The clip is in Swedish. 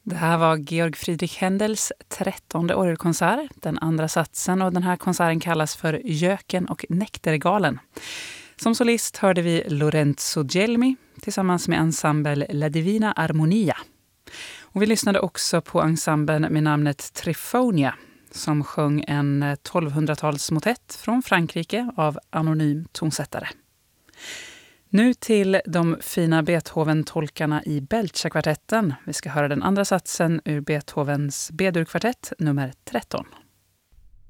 Det här var Georg Friedrich Händels 13:e orgelkonsert, den andra satsen, och den här konserten kallas för Göken och Nektargalen. Som solist hörde vi Lorenzo Gelmi tillsammans med ensemble La Divina Armonia. Och vi lyssnade också på ensemblen med namnet Trifonia som sjöng en 1200-talsmotett från Frankrike av anonym tonsättare. Nu till de fina Beethoven-tolkarna i Belcea-kvartetten. Vi ska höra den andra satsen ur Beethovens B-dur-kvartett nummer 13.